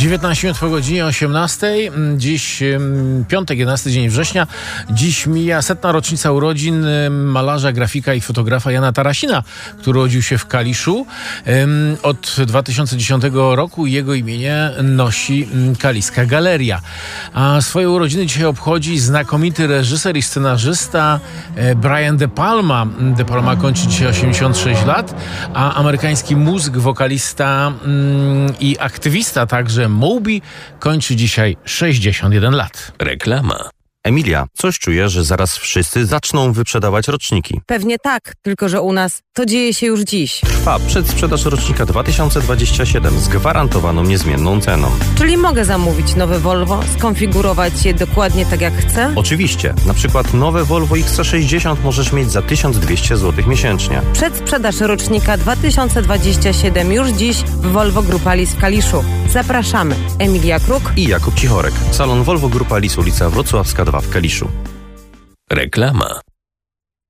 19 minut po godzinie 18. Dziś piątek, 11 dzień września. Dziś mija 100. rocznica urodzin malarza, grafika i fotografa Jana Tarasina, który urodził się w Kaliszu. Od 2010 roku jego imię nosi Kaliska Galeria. A swoje urodziny dzisiaj obchodzi znakomity reżyser i scenarzysta Brian De Palma. De Palma kończy dzisiaj 86 lat, a amerykański muzyk, wokalista i aktywista także Moby kończy dzisiaj 61 lat. Reklama. Emilia, coś czuję, że zaraz wszyscy zaczną wyprzedawać roczniki. Pewnie tak, tylko że u nas to dzieje się już dziś. Trwa przedsprzedaż rocznika 2027 z gwarantowaną niezmienną ceną. Czyli mogę zamówić nowe Volvo, skonfigurować je dokładnie tak jak chcę? Oczywiście, na przykład nowe Volvo XC60 możesz mieć za 1200 zł miesięcznie. Przedsprzedaż rocznika 2027 już dziś w Volvo Grupa Lis w Kaliszu. Zapraszamy. Emilia Kruk I Jakub Cichorek. Salon Volvo Grupa Lis, ulica Wrocławska 2 w Kaliszu. Reklama.